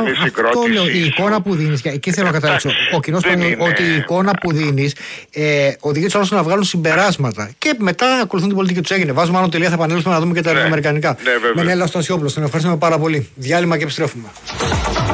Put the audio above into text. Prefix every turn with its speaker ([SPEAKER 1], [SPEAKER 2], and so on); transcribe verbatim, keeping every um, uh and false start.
[SPEAKER 1] αυτό λέω, η εικόνα που δίνεις, εκεί θέλω να καταλήξω. Ο κοινός ότι η εικόνα που δίνεις ε, οδηγεί τους άλλους να βγάλουν συμπεράσματα. Και μετά ακολουθούν την πολιτική τους. Έγινε. Βάζουμε άνω τελεία, θα επανέλθουμε να δούμε και τα ελληνοαμερικανικά.
[SPEAKER 2] Ναι,
[SPEAKER 1] Μενέλαος Στασιόπουλος, τον ευχαριστούμε πάρα πολύ. Διάλειμμα και επιστρέφουμε.